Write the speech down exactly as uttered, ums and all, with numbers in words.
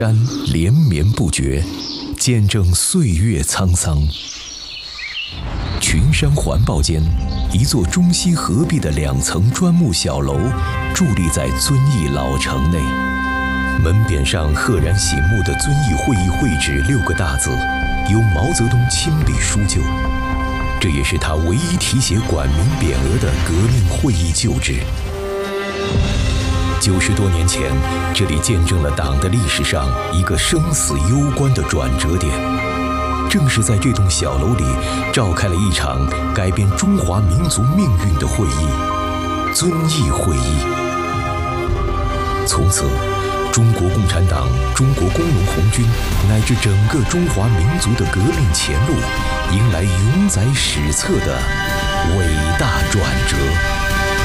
山连绵不绝，见证岁月沧桑。群山环抱间，一座中西合璧的两层砖木小楼伫立在遵义老城内。门匾上赫然醒目的遵义会议会址六个大字，由毛泽东亲笔书就。这也是他唯一题写管名匾额的革命会议旧址。九十多年前，这里见证了党的历史上一个生死攸关的转折点。正是在这栋小楼里，召开了一场改变中华民族命运的会议——遵义会议。从此，中国共产党、中国工农红军乃至整个中华民族的革命前路，迎来永载史册的伟大转折。